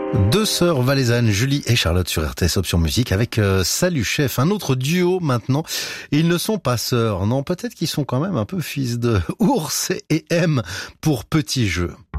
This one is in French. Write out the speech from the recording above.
Deux sœurs valaisannes, Julie et Charlotte sur RTS Option Musique avec Salut Chef, un autre duo maintenant. Ils ne sont pas sœurs, non, peut-être qu'ils sont quand même un peu fils de Ours et M pour Petit Jeu.